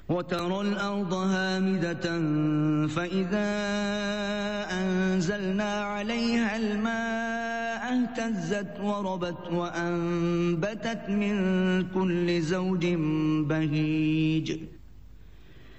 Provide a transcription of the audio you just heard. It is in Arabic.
وترى الأرض هامدة فإذا أنزلنا عليها الماء اهتزت وربت وأنبتت من كل زوج بهيج